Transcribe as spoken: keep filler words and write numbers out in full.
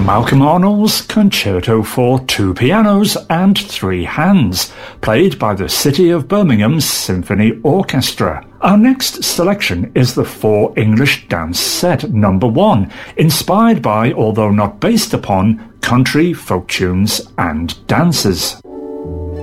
Malcolm Arnold's Concerto for Two Pianos and Three Hands, played by the City of Birmingham Symphony Orchestra. Our next selection is the Four English Dance Set number one, inspired by, although not based upon, country, folk tunes and dances.